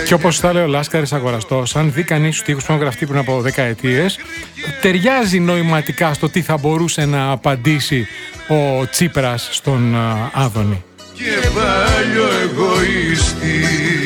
Και όπως τα λέει ο Λάσκαρης Αγοραστός, αν δει κανείς τους στίχους που έχουν γραφτεί πριν από δεκαετίες, ταιριάζει νοηματικά στο τι θα μπορούσε να απαντήσει ο Τσίπρας στον Άδωνη. Και παλιό εγωίστη.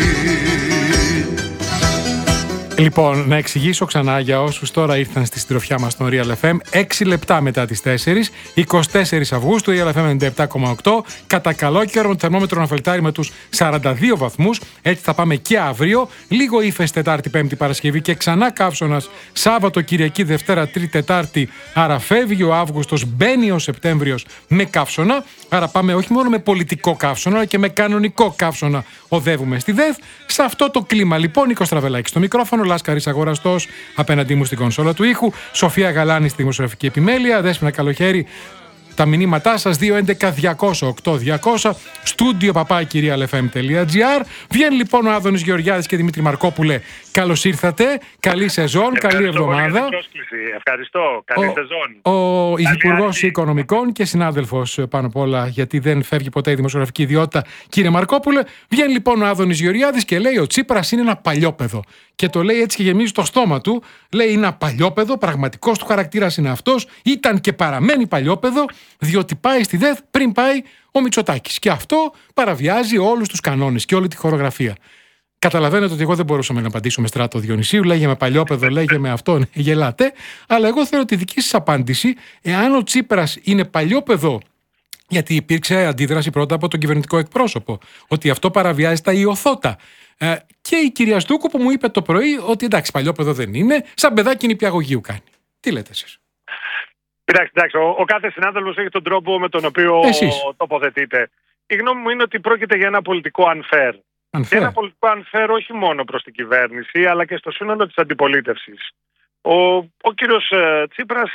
Λοιπόν, να εξηγήσω ξανά για όσους τώρα ήρθαν στη συντροφιά μας στον Real FM, 6 λεπτά μετά τις 4, 24 Αυγούστου, Real FM 97,8, κατά καλό καιρό, το θερμόμετρο να φελτάρει με τους 42 βαθμούς, έτσι θα πάμε και αύριο, λίγο ύφες Τετάρτη, Πέμπτη, Παρασκευή και ξανά καύσωνας Σάββατο, Κυριακή, Δευτέρα, Τρίτη, Τετάρτη, άρα φεύγει ο Αύγουστος, μπαίνει ο Σεπτέμβριος με καύσωνα, άρα πάμε όχι μόνο με πολιτικό καύσωνα, αλλά και με κανονικό καύσωνα οδεύουμε στη ΔΕΘ. Σε αυτό το κλίμα λοιπόν, Νίκος Στραβελάκης στο μικρόφωνο, Λάσκαρης Αγοραστός απέναντί μου στην κονσόλα του ήχου, Σοφία Γαλάνη στη δημοσιογραφική επιμέλεια, Δέσποινα Καλοχέρη, τα μηνύματά σας 211-200-8200, στούντιο papakirialfm.gr. Βγαίνει λοιπόν ο Άδωνης Γεωργιάδης και Δημήτρη Μαρκόπουλε. Καλώς ήρθατε, καλή σεζόν, καλή εβδομάδα. Ευχαριστώ, καλή σεζόν. Ο Υφυπουργός Οικονομικών και συνάδελφος πάνω απ' όλα, γιατί δεν φεύγει ποτέ η δημοσιογραφική ιδιότητα, κύριε Μαρκόπουλε. Βγαίνει λοιπόν ο Άδωνης Γεωργιάδης και λέει: ο Τσίπρας είναι ένα παλιόπαιδο. Και το λέει έτσι και γεμίζει το στόμα του. Λέει: είναι ένα παλιόπαιδο, πραγματικός του χαρακτήρας είναι αυτός, ήταν και παραμένει παλιόπαιδο, διότι πάει στη ΔΕΘ πριν πάει ο Μητσοτάκης. Και αυτό παραβιάζει όλους τους κανόνες και όλη τη χορογραφία. Καταλαβαίνετε ότι εγώ δεν μπορούσαμε να απαντήσω με Στράτο Διονυσίου, λέγε με παλιόπαιδο, λέγε με αυτόν, γελάτε. Αλλά εγώ θέλω τη δική σας απάντηση, εάν ο Τσίπρας είναι παλιόπαιδο, γιατί υπήρξε αντίδραση πρώτα από τον κυβερνητικό εκπρόσωπο, ότι αυτό παραβιάζει τα ιωθώτα. Και η κυρία Στούκου που μου είπε το πρωί ότι εντάξει, παλιόπαιδο δεν είναι, σαν παιδάκι νηπιαγωγείου κάνει. Τι λέτε εσείς? Εντάξει, ο κάθε συνάδελφος έχει τον τρόπο με τον οποίο τοποθετείται. Η γνώμη μου είναι ότι πρόκειται για ένα πολιτικό unfair. Και ένα πολιτικό unfair όχι μόνο προς την κυβέρνηση, αλλά και στο σύνολο της αντιπολίτευσης. Ο κύριος Τσίπρας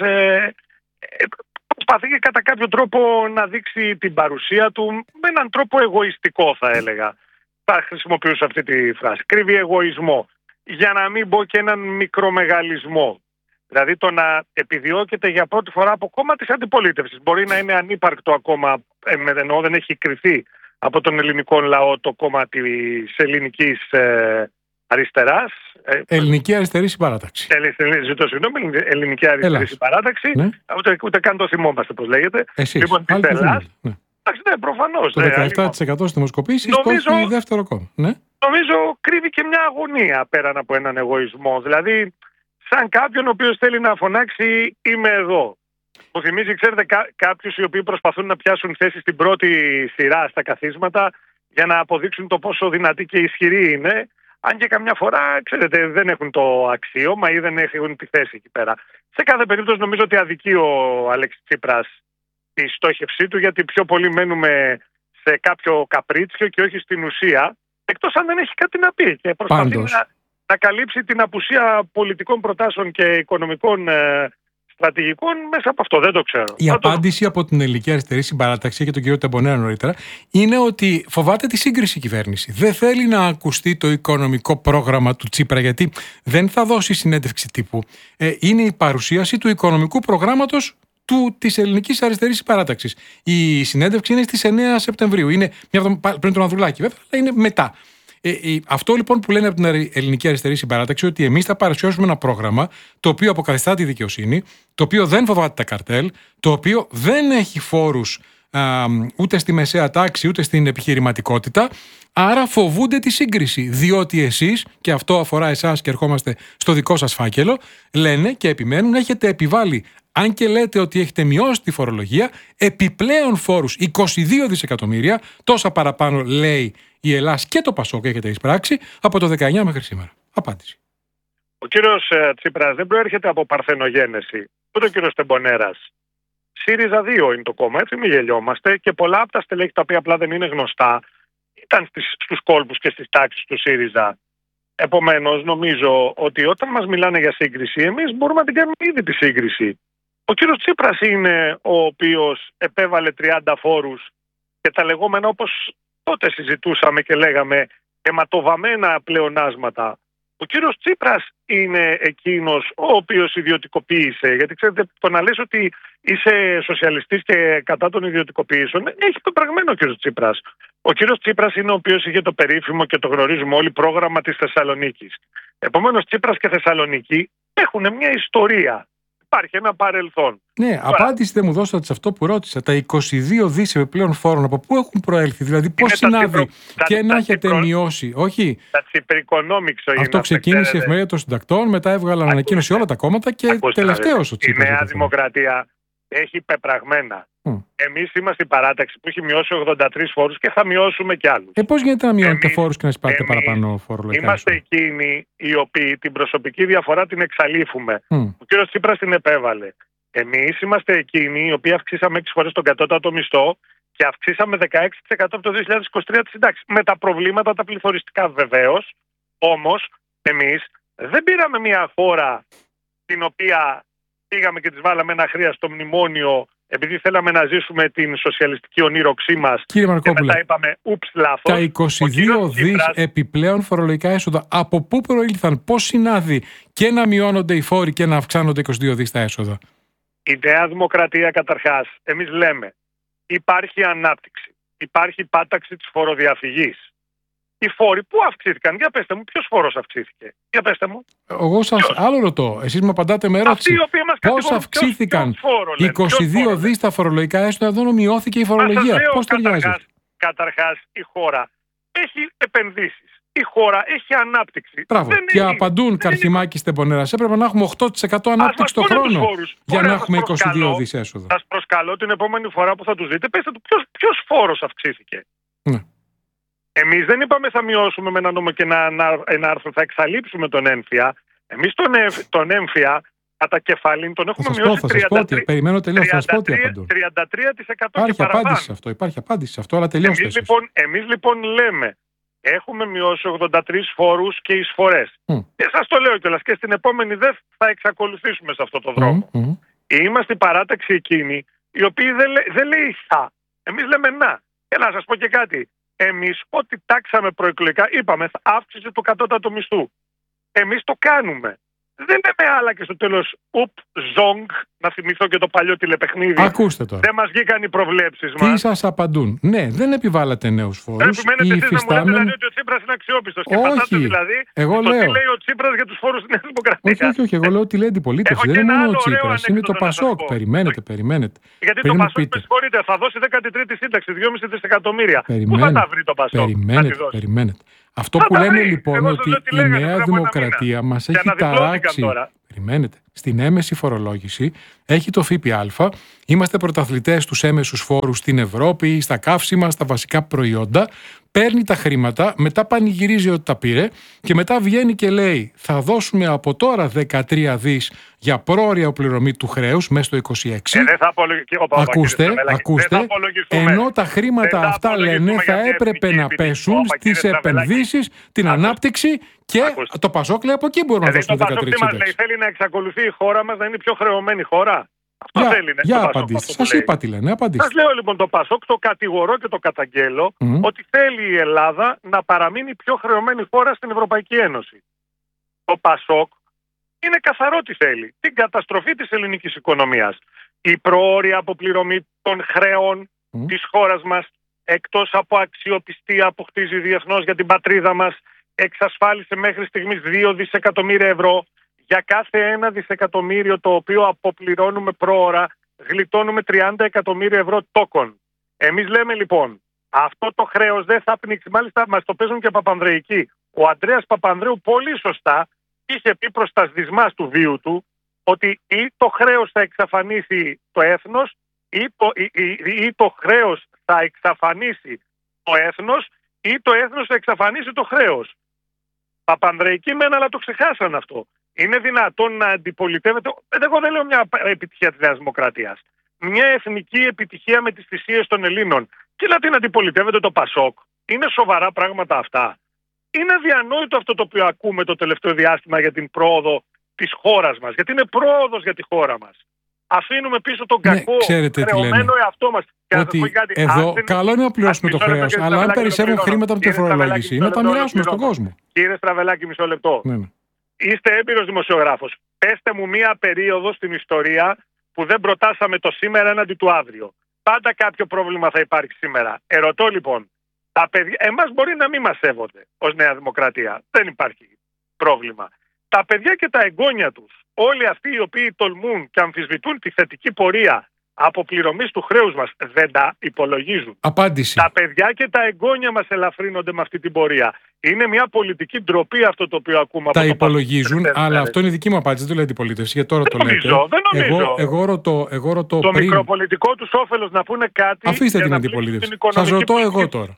προσπαθεί κατά κάποιο τρόπο να δείξει την παρουσία του με έναν τρόπο εγωιστικό, θα έλεγα. Θα χρησιμοποιούσα αυτή τη φράση. Κρύβει εγωισμό. Για να μην πω και έναν μικρομεγαλισμό. Δηλαδή το να επιδιώκεται για πρώτη φορά από κόμμα της αντιπολίτευσης. Μπορεί να είναι ανύπαρκτο ακόμα, ενώ δεν έχει κρυθεί από τον ελληνικό λαό το κόμμα της ελληνικής αριστεράς. Ελληνική αριστερή συμπαράταξη. Ζητώ συγγνώμη, ελληνική αριστερή συμπαράταξη. Ναι. Ούτε καν το θυμόμαστε πώς λέγεται. Εσείς. Λοιπόν, της Ελλάς. Ναι, προφανώς. Το 17% στις δημοσκοπήσεις το έχει δεύτερο κόμμα. Ναι. Νομίζω κρύβει και μια αγωνία πέραν από έναν εγωισμό. Δηλαδή, σαν κάποιον ο οποίος θέλει να φωνάξει «Είμαι εδώ». Μου θυμίζει, ξέρετε, κάποιους οι οποίοι προσπαθούν να πιάσουν θέση στην πρώτη σειρά στα καθίσματα για να αποδείξουν το πόσο δυνατοί και ισχυροί είναι. Αν και καμιά φορά, ξέρετε, δεν έχουν το αξίωμα ή δεν έχουν τη θέση εκεί πέρα. Σε κάθε περίπτωση νομίζω ότι αδικεί ο Αλέξης Τσίπρας τη στόχευσή του, γιατί πιο πολύ μένουμε σε κάποιο καπρίτσιο και όχι στην ουσία, εκτός αν δεν έχει κάτι να πει και προσπαθεί να καλύψει την απουσία πολιτικών προτάσεων και οικονομικών στρατηγικών μέσα από αυτό. Δεν το ξέρω. Η απάντηση από την ελληνική αριστερή συμπαράταξη και τον κύριο Τεμπονέρα νωρίτερα είναι ότι φοβάται τη σύγκριση η κυβέρνηση. Δεν θέλει να ακουστεί το οικονομικό πρόγραμμα του Τσίπρα, γιατί δεν θα δώσει συνέντευξη τύπου. Είναι η παρουσίαση του οικονομικού προγράμματος της ελληνικής αριστερής συμπαράταξης. Η συνέντευξη είναι στις 9 Σεπτεμβρίου. Είναι μια εβδομάδα πριν τον Ανδρουλάκη, βέβαια, αλλά είναι μετά. Αυτό λοιπόν που λένε από την ελληνική αριστερή συμπαράταξη, ότι εμείς θα παρουσιάσουμε ένα πρόγραμμα το οποίο αποκαθιστά τη δικαιοσύνη, το οποίο δεν φοβάται τα καρτέλ, το οποίο δεν έχει φόρους ούτε στη μεσαία τάξη ούτε στην επιχειρηματικότητα, άρα φοβούνται τη σύγκριση, διότι εσείς, και αυτό αφορά εσάς και ερχόμαστε στο δικό σας φάκελο, λένε και επιμένουν, έχετε επιβάλει, αν και λέτε ότι έχετε μειώσει τη φορολογία, επιπλέον φόρους 22 δισεκατομμύρια, τόσα παραπάνω λέει η Ελλάς και το Πασόκ έχετε εισπράξει από το 19 μέχρι σήμερα. Απάντηση. Ο κύριος Τσίπρας δεν προέρχεται από παρθενογένεση, ούτε ο κύριος Τεμπονέρας. ΣΥΡΙΖΑ 2 είναι το κόμμα, έτσι μην γελιόμαστε, και πολλά από τα στελέχη τα οποία απλά δεν είναι γνωστά ήταν στους κόλπους και στις τάξεις του ΣΥΡΙΖΑ. Επομένως, νομίζω ότι όταν μας μιλάνε για σύγκριση, εμείς μπορούμε να την κάνουμε ήδη τη σύγκριση. Ο κύριος Τσίπρας είναι ο οποίος επέβαλε 30 φόρους και τα λεγόμενα, όπως τότε συζητούσαμε και λέγαμε, αιματοβαμμένα πλεονάσματα Ο κύριος Τσίπρας είναι εκείνος ο οποίος ιδιωτικοποίησε. Γιατί ξέρετε, το να λες ότι είσαι σοσιαλιστής και κατά των ιδιωτικοποιήσεων, έχει πεπραγμένο ο κύριος Τσίπρας. Ο κύριος Τσίπρας είναι ο οποίος είχε το περίφημο και το γνωρίζουμε όλοι πρόγραμμα της Θεσσαλονίκης. Επομένως, Τσίπρας και Θεσσαλονίκη έχουν μια ιστορία. Υπάρχει ένα παρελθόν. Ναι, απάντηση δεν μου δώσατε σε αυτό που ρώτησα. Τα 22 δις επιπλέον φόρων από πού έχουν προέλθει, δηλαδή πώς συνάδει και να έχετε μειώσει. Όχι. Τα τσιπρικονόμιξο είναι. Αυτό ξεκίνησε η Εφημερίδα των Συντακτών, μετά έβγαλαν ανακοίνωση όλα τα κόμματα και τελευταίος ο Τσίπρας. Η Νέα Δημοκρατία έχει πεπραγμένα. Εμείς είμαστε η παράταξη που έχει μειώσει 83 φόρους και θα μειώσουμε κι άλλους. Πώς γίνεται να μειώνετε φόρους και να εισπάτε παραπάνω φορολογικά? Είμαστε εκείνοι οι οποίοι την προσωπική διαφορά την εξαλείφουμε. Ο κ. Τσίπρας την επέβαλε. Εμείς είμαστε εκείνοι οι οποίοι αυξήσαμε 6 φορές τον κατώτατο μισθό και αυξήσαμε 16% από το 2023 τη συντάξη. Με τα προβλήματα τα πληθωριστικά βεβαίως, όμως εμείς δεν πήραμε μια χώρα την οποία πήγαμε και της βάλαμε ένα αχρίαστο μνημόνιο επειδή θέλαμε να ζήσουμε την σοσιαλιστική ονείροξή μας. Κύριε Μαρκόπουλε, και μετά είπαμε ούψ, λάθος. Τα 22 δις επιπλέον φορολογικά έσοδα, από πού προήλθαν, πώς συνάδει και να μειώνονται οι φόροι και να αυξάνονται 22 δις τα έσοδα? Η Νέα Δημοκρατία καταρχάς, εμείς λέμε, υπάρχει ανάπτυξη, υπάρχει πάταξη της φοροδιαφυγής. Οι φόροι πού αυξήθηκαν? Για πέστε μου, ποιος φόρος αυξήθηκε? Για πέστε μου. Εγώ σας άλλο ρωτώ. Εσείς μου απαντάτε με ερώτηση. Πώς αυξήθηκαν 22 δις τα φορολογικά έσοδα, εδώ μειώθηκε η φορολογία? Πώς ταιριάζει? Καταρχάς, η χώρα έχει επενδύσεις. Η χώρα έχει ανάπτυξη. Μπράβο. Και απαντούν Καρχιμάκη Στεμπονέρας. Έπρεπε να έχουμε 8% ανάπτυξη το χρόνο για να έχουμε 22 δις έσοδα. Σας προσκαλώ την επόμενη φορά που θα τους δείτε, πέστε του ποιος φόρος αυξήθηκε. Ναι. Εμείς δεν είπαμε θα μειώσουμε με ένα νόμο και ένα άρθρο, θα εξαλείψουμε τον έμφυα. Εμείς τον έμφυα κατά κεφαλήν τον έχουμε μειώσει 33%. Περιμένω τελείως, θα σας πω τι απαντούν. 33% Υπάρχει απάντηση σε αυτό, αλλά τελείωστε. Εμείς λοιπόν λέμε, έχουμε μειώσει 83 φόρους και εισφορές. Και σας το λέω κιόλας, και στην επόμενη δεν θα εξακολουθήσουμε σε αυτό το δρόμο. Είμαστε η παράταξη εκείνη, η οποία δεν λέει θα. Εμείς λέμε να. Και να σας πω και κάτι. Εμείς ό,τι τάξαμε προεκλογικά, είπαμε αύξηση του κατώτατου μισθού. Εμείς το κάνουμε. Δεν λέμε άλλα και στο τέλος ζόγκ, να θυμηθώ και το παλιό τηλεπαιχνίδι. Ακούστε τώρα. Δεν μας βγήκαν οι προβλέψεις μας. Τι σας απαντούν? Ναι, δεν επιβάλλατε νέους φόρους. Επιμένετε εσείς να μου λέτε δηλαδή ότι ο Τσίπρας είναι αξιόπιστος. Και πατάτε δηλαδή εγώ λέω. τι λέει ο Τσίπρας για τους φόρους στην Νέα Δημοκρατία. Όχι, εγώ λέω ότι λέει αντιπολίτευση. Δεν είναι μόνο ο Τσίπρας, είναι το Πασόκ. Περιμένετε. Γιατί το Πασόκ, με συγχωρείτε, θα δώσει 13η σύνταξη, 2,5 δισεκατομμύρια. Πού θα τα βρει το Πασόκ? Περιμένετε. Αυτό που λένε λοιπόν ότι η Νέα Δημοκρατία μας έχει ταράξει. Περιμένετε. Στην έμεση φορολόγηση έχει το ΦΠΑ. Είμαστε πρωταθλητές στους έμεσους φόρους στην Ευρώπη, στα καύσιμα, στα βασικά προϊόντα. Παίρνει τα χρήματα, μετά πανηγυρίζει ότι τα πήρε και μετά βγαίνει και λέει θα δώσουμε από τώρα 13 δις για πρόωρια πληρωμή του χρέους μέσα στο 26. Ακούστε, ενώ τα χρήματα αυτά λένε θα έπρεπε να πέσουν στις επενδύσεις, την ανάπτυξη και το Πασόκ λέει από εκεί μπορούμε να δώσουμε 13 δις. Θέλει να εξακολουθεί η χώρα μας να είναι η πιο χρεωμένη χώρα. Αυτό θέλει. Για απαντήσεις. Σας είπα τι λένε. Σας λέω λοιπόν το Πασόκ, το κατηγορώ και το καταγγέλλω ότι θέλει η Ελλάδα να παραμείνει η πιο χρεωμένη χώρα στην Ευρωπαϊκή Ένωση. Το Πασόκ είναι καθαρό τι θέλει. Την καταστροφή της ελληνικής οικονομίας. Η προώρια αποπληρωμή των χρεών της χώρας μας, εκτός από αξιοπιστία που χτίζει διεθνώς για την πατρίδα μας, εξασφάλισε μέχρι στιγμής 2 δισεκατομμύρια ευρώ. Για κάθε 1 δισεκατομμύριο το οποίο αποπληρώνουμε πρόωρα, γλιτώνουμε 30 εκατομμύρια ευρώ τόκων. Εμείς λέμε λοιπόν, αυτό το χρέος δεν θα πνίξει. Μάλιστα μας το παίζουν και Παπανδρεϊκοί. Ο Ανδρέας Παπανδρέου πολύ σωστά είχε πει προς τα σδισμάς του βίου του ότι ή το χρέος θα εξαφανίσει το έθνος ή το χρέος θα εξαφανίσει το έθνος ή το έθνος θα εξαφανίσει το χρέος. Παπανδρεϊκοί μεν, αλλά το ξεχάσαν αυτό. Είναι δυνατόν να αντιπολιτεύεται? Εγώ δεν λέω μια επιτυχία της Νέας Δημοκρατίας. Μια εθνική επιτυχία με τις θυσίες των Ελλήνων. Και να την αντιπολιτεύεται το Πασόκ. Είναι σοβαρά πράγματα αυτά? Είναι αδιανόητο αυτό το οποίο ακούμε το τελευταίο διάστημα για την πρόοδο της χώρας μας. Γιατί είναι πρόοδος για τη χώρα μας. Αφήνουμε πίσω τον κακό, χρεωμένο εαυτό μας. Ότι εδώ καλό είναι να πληρώσουμε το χρέος, αλλά αν περισσεύουν χρήματα από τη φορολόγηση, να τα μοιράσουμε στον κόσμο. Κύριε Στραβελάκη, μισό λεπτό. Είστε έμπειρος δημοσιογράφος. Πέστε μου μία περίοδο στην ιστορία που δεν προτάσαμε το σήμερα έναντι του αύριο. Πάντα κάποιο πρόβλημα θα υπάρχει σήμερα. Ερωτώ λοιπόν, τα παιδιά, εμάς μπορεί να μην μας σέβονται ως Νέα Δημοκρατία. Δεν υπάρχει πρόβλημα. Τα παιδιά και τα εγγόνια τους, όλοι αυτοί οι οποίοι τολμούν και αμφισβητούν τη θετική πορεία αποπληρωμής του χρέους μας, δεν τα υπολογίζουν. Απάντηση. Τα παιδιά και τα εγγόνια μας ελαφρύνονται με αυτή την πορεία. Είναι μια πολιτική ντροπή αυτό το οποίο ακούμε. Τα από υπολογίζουν, αλλά αυτό είναι η δική μου απάντηση. Δεν το λέει αντιπολίτευση. Γιατί τώρα δεν το λέτε. Δεν νομίζω. Εγώ ρωτώ το πριν. μικροπολιτικό τους όφελος να πούνε κάτι. Αφήστε την αντιπολίτευση. Σας ρωτώ εγώ τώρα.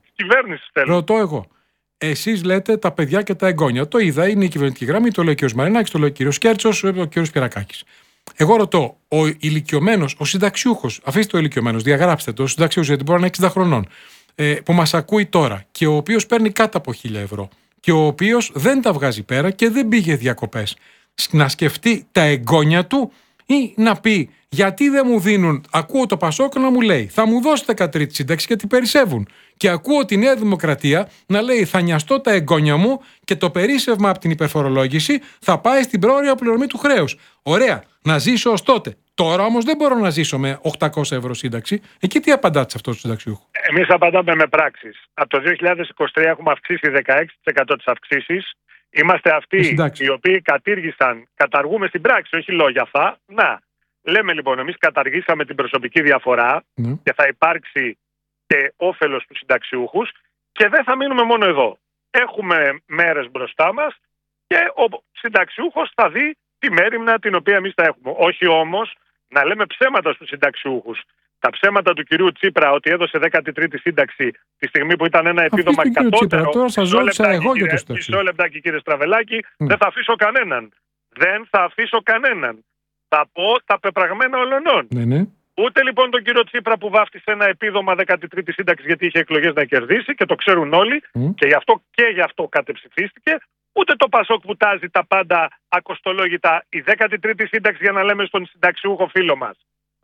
Ρωτώ εγώ. Εσείς λέτε τα παιδιά και τα εγγόνια. Το είδα, είναι η κυβερνητική γραμμή, το λέει ο κ. Μαρινάκης, το λέει ο κ. Κέρτσος, ο κ. Σπυρακάκης. Εγώ ρωτώ, ο ηλικιωμένος, ο συνταξιούχος, αφήστε το ηλικιωμένος, διαγράψτε το, ο συνταξιούχος, γιατί μπορεί να είναι 60 χρονών, που μας ακούει τώρα και ο οποίος παίρνει κάτω από 1.000 ευρώ και ο οποίος δεν τα βγάζει πέρα και δεν πήγε διακοπές, να σκεφτεί τα εγγόνια του ή να πει γιατί δεν μου δίνουν, ακούω το Πασόκ να μου λέει θα μου δώσετε 13η σύνταξη γιατί περισσεύουν. Και ακούω τη Νέα Δημοκρατία να λέει θα νοιαστώ τα εγγόνια μου και το περίσσευμα από την υπερφορολόγηση θα πάει στην πρόωρια πληρωμή του χρέους. Ωραία, να ζήσω ως τότε. Τώρα όμως δεν μπορώ να ζήσω με 800 ευρώ σύνταξη. Εκεί τι απαντάτε σε αυτό το συνταξιούχο? Εμείς απαντάμε με πράξεις. Από το 2023 έχουμε αυξήσει 16% τις αυξήσεις. Είμαστε αυτοί οι οποίοι καταργούμε στην πράξη, όχι λόγια αυτά. Να, λέμε λοιπόν, εμείς καταργήσαμε την προσωπική διαφορά και θα υπάρξει και όφελος στους συνταξιούχους και δεν θα μείνουμε μόνο εδώ. Έχουμε μέρες μπροστά μας και ο συνταξιούχος θα δει τη μέριμνα την οποία εμείς θα έχουμε. Όχι όμως να λέμε ψέματα στους συνταξιούχους. Τα ψέματα του κυρίου Τσίπρα ότι έδωσε 13η σύνταξη τη στιγμή που ήταν ένα επίδομα κατώτερο. Τώρα σας ζώτησα εγώ για το συνταξιούχο. Μισό λεπτάκι κύριε Στραβελάκη, δεν θα αφήσω κανέναν. Δεν θα αφήσω κανέναν. Θα πω τα πεπραγμένα ολονών. Ναι. Ούτε λοιπόν τον κύριο Τσίπρα που βάφτισε ένα επίδομα 13η σύνταξη γιατί είχε εκλογές να κερδίσει και το ξέρουν όλοι και γι' αυτό κατεψηφίστηκε. Ούτε το Πασόκ που τάζει τα πάντα ακοστολόγητα η 13η σύνταξη για να λέμε στον συνταξιούχο φίλο μας.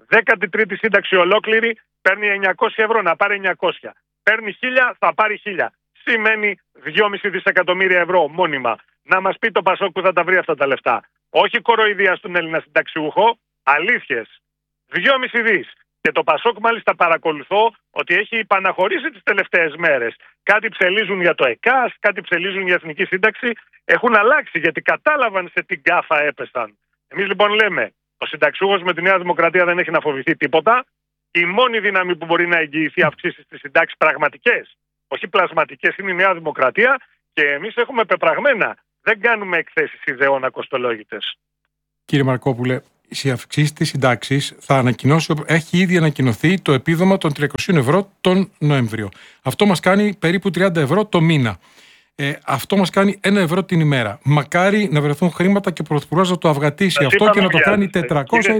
13η σύνταξη ολόκληρη παίρνει 900 ευρώ, να πάρει 900. Παίρνει 1000, θα πάρει 1000. Σημαίνει 2,5 δισεκατομμύρια ευρώ μόνιμα. Να μας πει το Πασόκ που θα τα βρει αυτά τα λεφτά. Όχι κοροϊδία στον Έλληνα συνταξιούχο, αλήθειες. 2,5 δις. Και το Πασόκ μάλιστα παρακολουθώ ότι έχει υπαναχωρήσει τις τελευταίες μέρες. Κάτι ψελίζουν για το ΕΚΑΣ, κάτι ψελίζουν για Εθνική Σύνταξη. Έχουν αλλάξει γιατί κατάλαβαν σε τι γκάφα έπεσαν. Εμείς λοιπόν λέμε, ο συνταξιούχος με τη Νέα Δημοκρατία δεν έχει να φοβηθεί τίποτα. Η μόνη δύναμη που μπορεί να εγγυηθεί αυξήσεις στις συντάξεις πραγματικές, όχι πλασματικές, είναι η Νέα Δημοκρατία και εμείς έχουμε πεπραγμένα. Δεν κάνουμε εκθέσεις ιδεών ακοστολόγητες. Κύριε Μαρκόπουλε, οι αυξήσεις της συντάξης έχει ήδη ανακοινωθεί το επίδομα των 300 ευρώ τον Νοέμβριο. Αυτό μας κάνει περίπου 30 ευρώ το μήνα. Αυτό μας κάνει 1 ευρώ την ημέρα. Μακάρι να βρεθούν χρήματα και ο Πρωθυπουργός να το αυγατήσει αυτό και να το κάνει 400 ή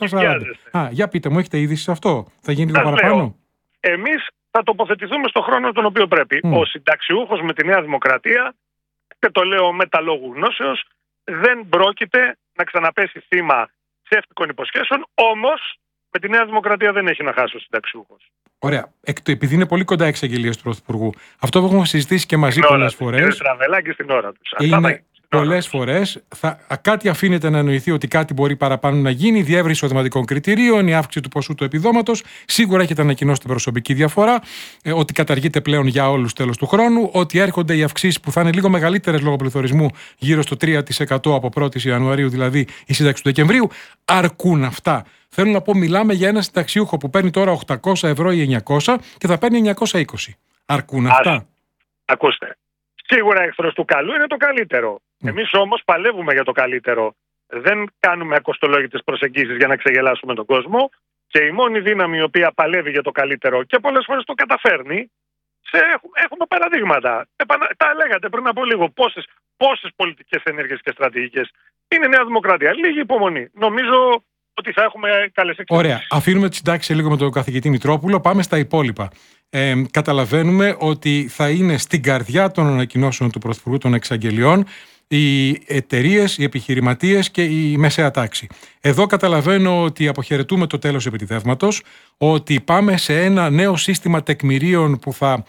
440. Για πείτε μου, έχετε είδηση σε αυτό? Θα γίνει λίγο παραπάνω? Εμείς θα τοποθετηθούμε στον χρόνο τον οποίο πρέπει. Ο συνταξιούχος με τη Νέα Δημοκρατία, και το λέω με τα λόγου γνώσεως, δεν πρόκειται να ξαναπέσει θύμα ψεύτικων υποσχέσεων, όμως με τη Νέα Δημοκρατία δεν έχει να χάσει ο συνταξιούχος. Ωραία. Επειδή είναι πολύ κοντά εξαγγελίες του Πρωθυπουργού, αυτό που έχουμε συζητήσει και μαζί πολλές φορές. Κύριε Στραβελάκη, στην ώρα τους. Είναι πολλές φορές κάτι αφήνεται να εννοηθεί ότι κάτι μπορεί παραπάνω να γίνει, η διεύρυνση εισοδηματικών κριτηρίων, η αύξηση του ποσού του επιδόματος. Σίγουρα έχετε ανακοινώσει την προσωπική διαφορά, ότι καταργείται πλέον για όλους τέλος του χρόνου, ότι έρχονται οι αυξήσεις που θα είναι λίγο μεγαλύτερες λόγω πληθωρισμού, γύρω στο 3% από 1η Ιανουαρίου, δηλαδή η σύνταξη του Δεκεμβρίου. Αρκούν αυτά? Θέλω να πω, μιλάμε για ένα συνταξιούχο που παίρνει τώρα 800 ευρώ ή 900 και θα παίρνει 920. Αρκούν αυτά? Ακούστε. Σίγουρα εχθρός του καλού είναι το καλύτερο. Εμείς όμως παλεύουμε για το καλύτερο. Δεν κάνουμε ακοστολόγητες προσεγγίσεις για να ξεγελάσουμε τον κόσμο και η μόνη δύναμη η οποία παλεύει για το καλύτερο και πολλές φορές το καταφέρνει, έχουμε παραδείγματα. Τα λέγατε πριν από λίγο. Πόσες πολιτικές ενέργειες και στρατηγικές είναι η Νέα Δημοκρατία? Λίγη υπομονή. Νομίζω ότι θα έχουμε καλές εξελίξεις. Ωραία. Αφήνουμε τη συντάξη λίγο με τον καθηγητή Μητρόπουλο. Πάμε στα υπόλοιπα. Καταλαβαίνουμε ότι θα είναι στην καρδιά των ανακοινώσεων του Πρωθυπουργού των εξαγγελιών οι εταιρείες, οι επιχειρηματίες και η μεσαία τάξη. Εδώ καταλαβαίνω ότι αποχαιρετούμε το τέλος επιτιδεύματος, ότι πάμε σε ένα νέο σύστημα τεκμηρίων που θα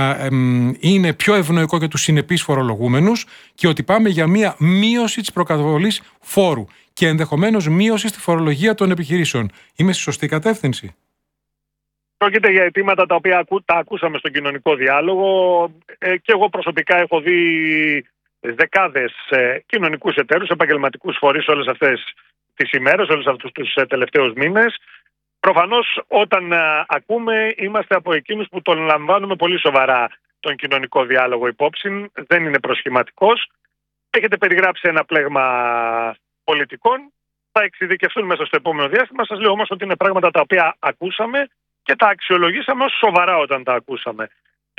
είναι πιο ευνοϊκό για τους συνεπείς φορολογούμενους και ότι πάμε για μια μείωση της προκαταβολής φόρου και ενδεχομένως μείωση στη φορολογία των επιχειρήσεων. Είμαι στη σωστή κατεύθυνση? Πρόκειται για αιτήματα τα οποία τα ακούσαμε στον κοινωνικό διάλογο και εγώ προσωπικά έχω δει δεκάδες κοινωνικούς εταίρους, επαγγελματικούς φορείς όλες αυτές τις ημέρες, όλους αυτούς τους τελευταίους μήνες. Προφανώς όταν ακούμε είμαστε από εκείνους που τον λαμβάνουμε πολύ σοβαρά τον κοινωνικό διάλογο υπόψη, δεν είναι προσχηματικός. Έχετε περιγράψει ένα πλέγμα πολιτικών, θα εξειδικευτούν μέσα στο επόμενο διάστημα. Σας λέω όμως ότι είναι πράγματα τα οποία ακούσαμε και τα αξιολογήσαμε ως σοβαρά όταν τα ακούσαμε.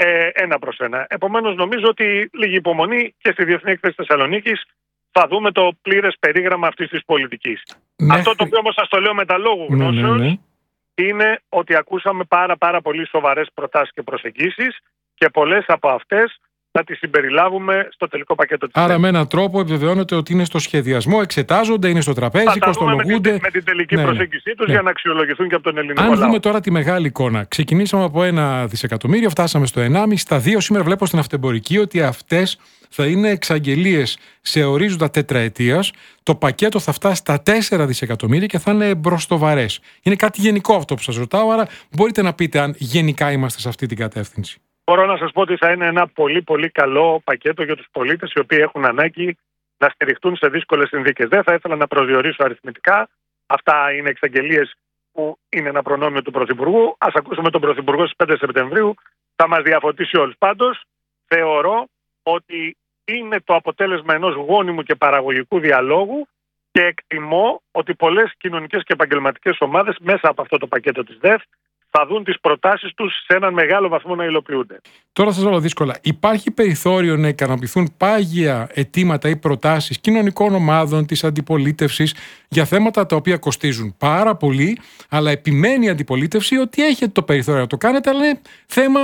Ένα προς ένα. Επομένως νομίζω ότι λίγη υπομονή και στη Διεθνή Έκθεση Θεσσαλονίκης θα δούμε το πλήρες περίγραμμα αυτής της πολιτικής. Αυτό το οποίο όμως σας το λέω με τα λόγου γνώσεως είναι ότι ακούσαμε πάρα πολύ σοβαρές προτάσεις και προσεγγίσεις και πολλές από αυτές θα τις συμπεριλάβουμε στο τελικό πακέτο της. Άρα με έναν τρόπο επιβεβαιώνεται ότι είναι στο σχεδιασμό, εξετάζονται, είναι στο τραπέζι, κοστολογούνται. Με την τελική προσέγγιση τους για να αξιολογηθούν και από τον ελληνικό λαό. Αν δούμε τώρα τη μεγάλη εικόνα, ξεκινήσαμε από 1 δισεκατομμύριο, φτάσαμε στο 1,5, στα 2. Σήμερα βλέπω στην αυτεμπορική ότι αυτές θα είναι εξαγγελίες σε ορίζοντα τετραετίας. Το πακέτο θα φτάσει στα 4 δισεκατομμύρια και θα είναι μπροστοβαρές. Είναι κάτι γενικό αυτό που σας ρωτάω, άρα μπορείτε να πείτε αν γενικά είμαστε σε αυτή την κατεύθυνση. Μπορώ να σας πω ότι θα είναι ένα πολύ καλό πακέτο για τους πολίτες οι οποίοι έχουν ανάγκη να στηριχτούν σε δύσκολες συνθήκες. Δεν θα ήθελα να προσδιορίσω αριθμητικά. Αυτά είναι εξαγγελίες που είναι ένα προνόμιο του Πρωθυπουργού. Ας ακούσουμε τον Πρωθυπουργό στις 5 Σεπτεμβρίου. Θα μας διαφωτίσει όλους. Πάντως, θεωρώ ότι είναι το αποτέλεσμα ενός γόνιμου και παραγωγικού διαλόγου και εκτιμώ ότι πολλές κοινωνικές και επαγγελματικές ομάδες μέσα από αυτό το πακέτο της ΔΕΘ θα δουν τις προτάσεις τους σε έναν μεγάλο βαθμό να υλοποιούνται. Τώρα σας βάλω δύσκολα. Υπάρχει περιθώριο να ικανοποιηθούν πάγια αιτήματα ή προτάσεις κοινωνικών ομάδων της αντιπολίτευσης για θέματα τα οποία κοστίζουν πάρα πολύ, αλλά επιμένει η αντιπολίτευση ότι έχετε το περιθώριο να το κάνετε, αλλά είναι θέμα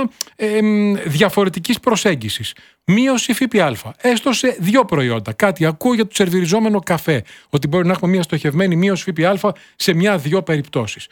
διαφορετικής προσέγγισης. Μείωση ΦΠΑ, έστω σε 2 προϊόντα. Κάτι ακούω για το σερβιριζόμενο καφέ, ότι μπορεί να έχουμε μια στοχευμένη μείωση ΦΠΑ σε 1-2 περιπτώσεις.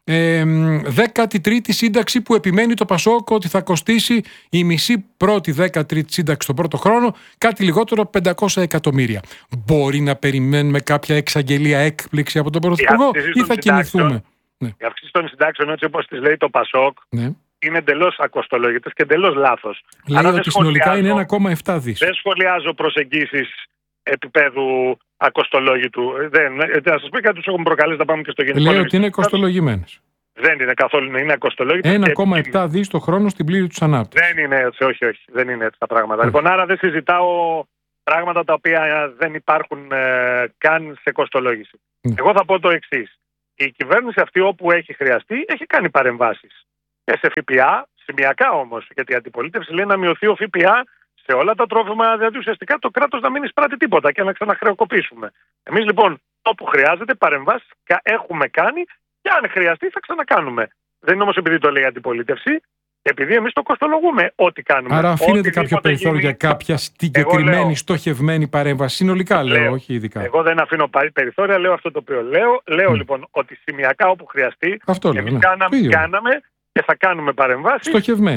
13η σύνταξη που επιμένει το Πασόκ ότι θα κοστίσει η μισή πρώτη 13η σύνταξη τον πρώτο χρόνο κάτι λιγότερο από 500 εκατομμύρια. Μπορεί να περιμένουμε κάποια εξαγγελία έκπληξη από τον Πρωθυπουργό ή θα κινηθούμε? Η αυξήση των συντάξεων, έτσι όπως τις λέει το Πασόκ, είναι εντελώς ακοστολόγητες και εντελώς λάθος. Λέει ότι συνολικά είναι 1,7 δις. Δεν σχολιάζω προσεγγίσεις επίπεδου ακοστολόγητου. Να σας πω κάτι, τους έχουμε προκαλέσει να πάμε και στο γενικό. Λέει ότι είναι κοστολογημένες. Δεν είναι καθόλου, είναι ακοστολόγητες. 1,7 δις το χρόνο στην πλήρη τους ανάπτυξη. Δεν είναι έτσι, όχι. Δεν είναι έτσι τα πράγματα. Λοιπόν, άρα δεν συζητάω πράγματα τα οποία δεν υπάρχουν καν σε κοστολόγηση. Εγώ θα πω το εξής. Η κυβέρνηση αυτή όπου έχει χρειαστεί έχει κάνει παρεμβάσεις. Και σε ΦΠΑ, σημειακά όμως, γιατί η αντιπολίτευση λέει να μειωθεί ο ΦΠΑ σε όλα τα τρόφιμα, δηλαδή ουσιαστικά το κράτος να μην εισπράττει τίποτα και να ξαναχρεοκοπήσουμε. Εμείς λοιπόν, όπου χρειάζεται, παρεμβάσεις έχουμε κάνει και αν χρειαστεί θα ξανακάνουμε. Δεν είναι όμως επειδή το λέει η αντιπολίτευση, επειδή εμείς το κοστολογούμε ό,τι κάνουμε. Άρα αφήνεται κάποιο περιθώριο για κάποια συγκεκριμένη στοχευμένη παρέμβαση. Συνολικά λέω, όχι ειδικά. Εγώ δεν αφήνω περιθώρια, λέω αυτό το οποίο λέω. Λέω λοιπόν ότι σημειακά όπου χρειαστεί, εμείς κάναμε και θα κάνουμε παρεμβάσεις.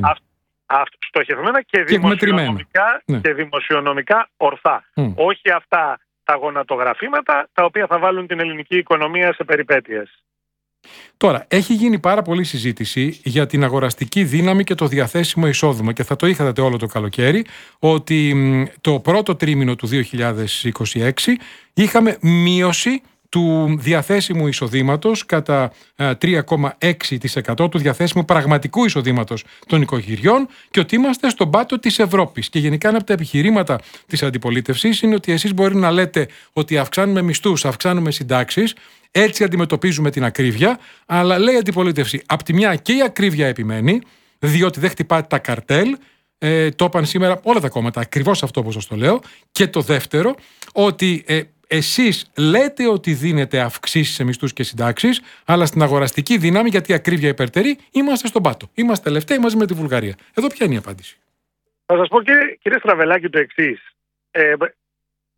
Στοχευμένα και δημοσιονομικά ορθά. Όχι αυτά τα γονατογραφήματα τα οποία θα βάλουν την ελληνική οικονομία σε περιπέτειες. Τώρα, έχει γίνει πάρα πολλή συζήτηση για την αγοραστική δύναμη και το διαθέσιμο εισόδημα και θα το είχατε όλο το καλοκαίρι ότι το πρώτο τρίμηνο του 2026 είχαμε μείωση του διαθέσιμου εισοδήματος κατά 3,6% του διαθέσιμου πραγματικού εισοδήματος των οικογενειών και ότι είμαστε στον πάτο της Ευρώπης. Και γενικά ένα από τα επιχειρήματα της αντιπολίτευσης είναι ότι εσείς μπορεί να λέτε ότι αυξάνουμε μισθούς, αυξάνουμε συντάξεις, έτσι αντιμετωπίζουμε την ακρίβεια, αλλά λέει η αντιπολίτευση, απ' τη μια και η ακρίβεια επιμένει, διότι δεν χτυπάτε τα καρτέλ, το είπαν σήμερα όλα τα κόμματα, ακριβώς αυτό που σας το λέω, και το δεύτερο, ότι εσείς λέτε ότι δίνετε αυξήσεις σε μισθούς και συντάξεις, αλλά στην αγοραστική δύναμη, γιατί η ακρίβεια υπερτερεί, είμαστε στον πάτο. Είμαστε τελευταίοι μαζί με τη Βουλγαρία. Εδώ ποια είναι η απάντηση? Θα σας πω κύριε Στραβελάκη το εξής.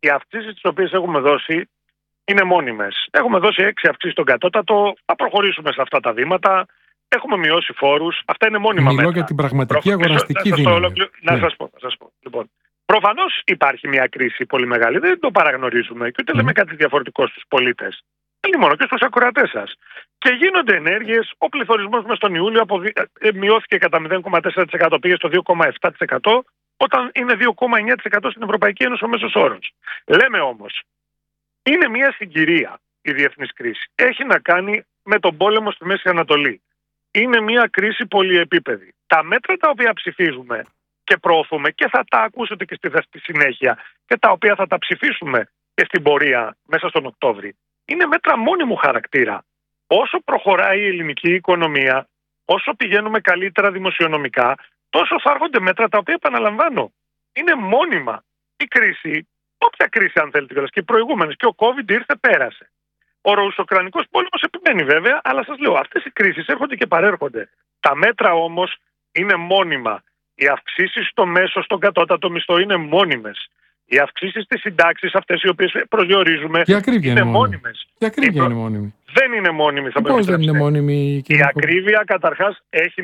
Οι αυξήσεις τις οποίες έχουμε δώσει είναι μόνιμες. Έχουμε δώσει 6 αυξήσεις στον κατώτατο, θα προχωρήσουμε σε αυτά τα βήματα. Έχουμε μειώσει φόρους, αυτά είναι μόνιμα μέτρα. Μιλώ για την πραγματική αγοραστική δύναμη. Να σας πω. Λοιπόν, προφανώς υπάρχει μια κρίση πολύ μεγάλη, δεν το παραγνωρίζουμε και ούτε λέμε κάτι διαφορετικό στους πολίτες. Είναι μόνο και στους ακροατές σας. Και γίνονται ενέργειες, ο πληθωρισμός μες τον Ιούλιο μειώθηκε κατά 0,4%, πήγε στο 2,7%, όταν είναι 2,9% στην Ευρωπαϊκή Ένωση ο μέσος όρος. Λέμε όμως, είναι μια συγκυρία η διεθνής κρίση. Έχει να κάνει με τον πόλεμο στη Μέση Ανατολή. Είναι μια κρίση πολυεπίπεδη. Τα μέτρα τα οποία ψηφίζουμε και προωθούμε και θα τα ακούσετε και στη συνέχεια και τα οποία θα τα ψηφίσουμε και στην πορεία μέσα στον Οκτώβρη, είναι μέτρα μόνιμου χαρακτήρα. Όσο προχωράει η ελληνική οικονομία, όσο πηγαίνουμε καλύτερα δημοσιονομικά, τόσο θα έρχονται μέτρα τα οποία, επαναλαμβάνω, είναι μόνιμα. Η κρίση, όποια κρίση αν θέλετε, και οι προηγούμενες, και ο COVID ήρθε, πέρασε. Ο Ρωσο-Ουκρανικός πόλεμος επιμένει βέβαια, αλλά σας λέω, αυτές οι κρίσεις έρχονται και παρέρχονται. Τα μέτρα όμως είναι μόνιμα. Οι αυξήσεις στο μέσο, στον κατώτατο μισθό είναι μόνιμες. Οι αυξήσεις στις συντάξεις, αυτές οι οποίες προσδιορίζουμε, είναι μόνιμες. Η ακρίβεια είναι μόνιμη. Δεν είναι μόνιμη, θα Πώς δεν είναι μόνιμη, η ακρίβεια καταρχάς έχει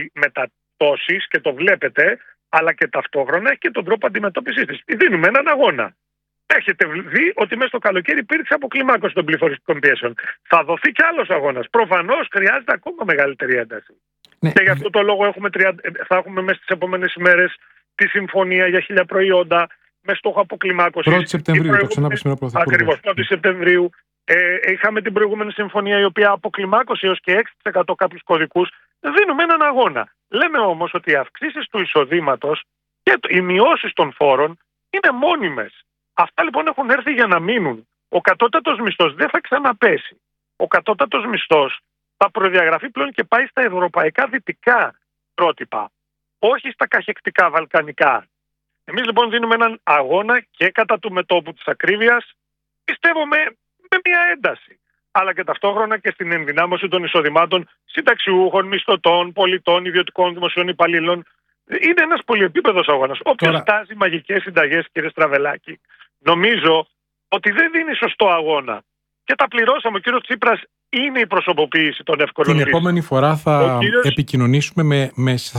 μετατώσεις και το βλέπετε, αλλά και ταυτόχρονα έχει και τον τρόπο αντιμετώπισης της. Δίνουμε έναν αγώνα. Έχετε δει ότι μέσα στο καλοκαίρι υπήρξε αποκλιμάκωση των πληθωριστικών πιέσεων. Θα δοθεί κι άλλος αγώνας. Προφανώς χρειάζεται ακόμα μεγαλύτερη ένταση. Ναι. Και γι' αυτό το λόγο θα έχουμε μέσα στις επόμενες ημέρες τη συμφωνία για 1.000 προϊόντα με στόχο αποκλιμάκωσης. 1η Σεπτεμβρίου, το ξανάπει σήμερα Πρωθυπουργός. Ακριβώς, 1η Σεπτεμβρίου. Είχαμε την προηγούμενη συμφωνία η οποία αποκλιμάκωσε έως και 6% κάποιους κωδικούς. Δίνουμε έναν αγώνα. Λέμε όμως ότι οι αυξήσεις του εισοδήματος και οι μειώσεις των φόρων είναι μόνιμες. Αυτά λοιπόν έχουν έρθει για να μείνουν. Ο κατώτατος μισθός δεν θα ξαναπέσει. Ο κατώτατος μισθός θα προδιαγραφεί πλέον και πάει στα ευρωπαϊκά δυτικά πρότυπα, όχι στα καχεκτικά βαλκανικά. Εμείς λοιπόν δίνουμε έναν αγώνα και κατά του μετώπου της ακρίβειας, πιστεύω με μια ένταση, αλλά και ταυτόχρονα και στην ενδυνάμωση των εισοδημάτων συνταξιούχων, μισθωτών, πολιτών, ιδιωτικών δημοσίων υπαλλήλων. Είναι ένας πολυεπίπεδος αγώνας. Όποιος στάζει μαγικές συνταγές, κύριε Στραβελάκη, νομίζω ότι δεν δίνει σωστό αγώνα. Και τα πληρώσαμε. Ο κύριος Τσίπρας είναι η προσωποποίηση των εύκολων λύσεων. Την επόμενη φορά θα επικοινωνήσουμε θα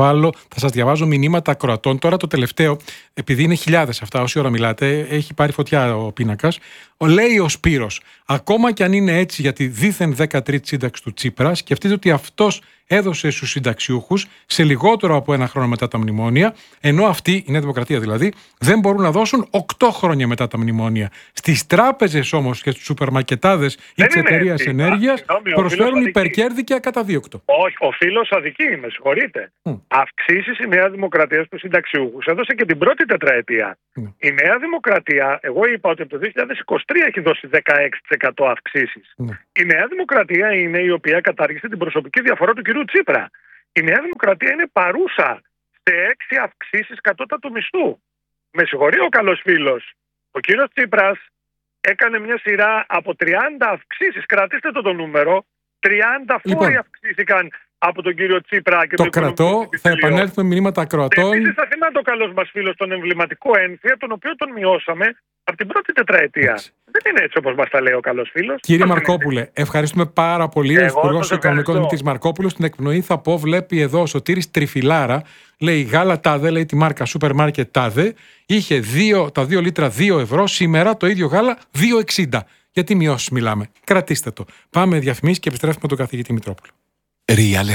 σας διαβάζω μηνύματα ακροατών. Τώρα το τελευταίο, επειδή είναι χιλιάδες αυτά, όση ώρα μιλάτε, έχει πάρει φωτιά ο πίνακας. Λέει ο Σπύρος, ακόμα κι αν είναι έτσι για τη δίθεν 13η σύνταξη του Τσίπρα, σκεφτείτε ότι αυτός έδωσε στους συνταξιούχους σε λιγότερο από 1 χρόνο μετά τα μνημόνια, ενώ αυτοί, η Νέα Δημοκρατία δηλαδή, δεν μπορούν να δώσουν 8 χρόνια μετά τα μνημόνια. Στις τράπεζες όμως και στους σούπερμαρκετάδες ή της εταιρείας ενέργειας προσφέρουν υπερκέρδη και ακαταδίωκτο. Όχι, ο φίλος αδική, με συγχωρείτε. Αυξήσεις η Νέα Δημοκρατία στους συνταξιούχους έδωσε και την πρώτη τετραετία. Η Νέα Δημοκρατία, εγώ είπα ότι από το 2023 έχει δώσει 16% αυξήσεις. Η Νέα Δημοκρατία είναι η οποία κατάργησε την προσωπική διαφορά του κυρίου Τσίπρα. Η Νέα Δημοκρατία είναι παρούσα σε 6 αυξήσεις κατώτατου μισθού. Με συγχωρεί ο καλός φίλος. Ο κύριος Τσίπρας έκανε μια σειρά από 30 αυξήσεις. Κρατήστε το νούμερο. 30 φόροι αυξήθηκαν από τον κύριο Τσίπρα και το κρατώ. Θα επανέλθουμε μηνύματα ακροατών. Επίσης θα θυμάται ο καλός μας φίλος τον εμβληματικό ένφια, τον οποίο τον μειώσαμε από την πρώτη τετραετία. Έτσι. Δεν είναι έτσι όπως μας τα λέει ο καλός φίλος. Κύριε Μαρκόπουλε, ευχαριστούμε πάρα πολύ. Ο Υπουργός Οικονομικών Δημήτρης Μαρκόπουλος στην εκπνοή θα πω, βλέπει εδώ ο Σωτήρης Τριφυλάρα, λέει γάλα τάδε, λέει τη μάρκα σούπερ μάρκετ τάδε, είχε τα 2 λίτρα 2 ευρώ, σήμερα το ίδιο γάλα 2,60. Γιατί μειώσεις μιλάμε. Κρατήστε το. Πάμε διαφημίσεις και επιστρέφουμε τον καθηγητή Μητρόπουλο. Real